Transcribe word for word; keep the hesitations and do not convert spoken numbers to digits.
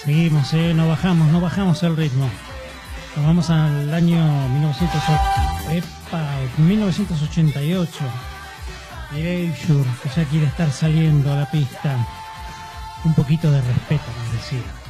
Seguimos, eh, no bajamos, no bajamos el ritmo. Nos vamos al año mil novecientos, epa, mil novecientos ochenta y ocho. Erasure, que ya quiere estar saliendo a la pista. Un poquito de respeto, nos decía.